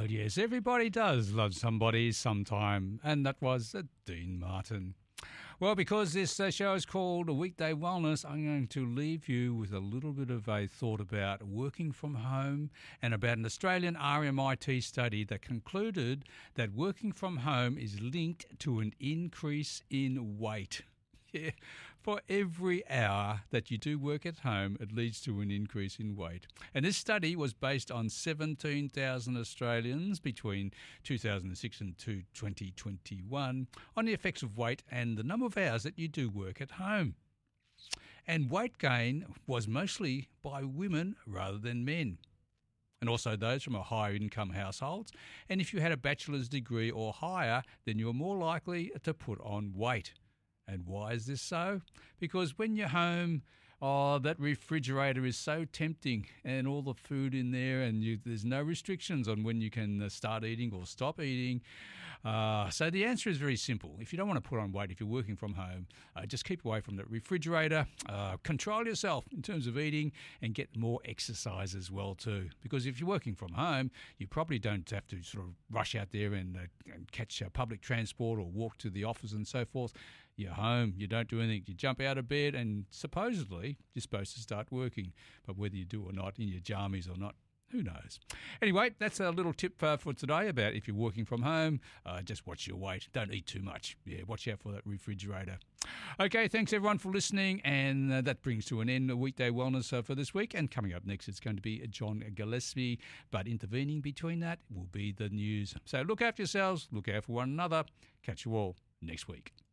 yes, everybody does love somebody sometime, and that was Dean Martin. Well, because this show is called Weekday Wellness, I'm going to leave you with a little bit of a thought about working from home and about an Australian RMIT study that concluded that working from home is linked to an increase in weight. Yeah, for every hour that you do work at home, it leads to an increase in weight. And this study was based on 17,000 Australians between 2006 and 2021 on the effects of weight and the number of hours that you do work at home. And weight gain was mostly by women rather than men, and also those from a higher income households. And if you had a bachelor's degree or higher, then you're more likely to put on weight. And why is this so? Because when you're home, that refrigerator is so tempting and all the food in there, and there's no restrictions on when you can start eating or stop eating. So the answer is very simple. If you don't want to put on weight, if you're working from home, just keep away from the refrigerator. Control yourself in terms of eating and get more exercise as well too. Because if you're working from home, you probably don't have to sort of rush out there and catch public transport or walk to the office and so forth. You're home, you don't do anything. You jump out of bed and supposedly you're supposed to start working. But whether you do or not, in your jammies or not, who knows? Anyway, that's a little tip for today about if you're working from home, just watch your weight. Don't eat too much. Yeah, watch out for that refrigerator. Okay, thanks everyone for listening, and that brings to an end the Weekday Wellness for this week. And coming up next, it's going to be John Gillespie, but intervening between that will be the news. So look after yourselves, look out for one another. Catch you all next week.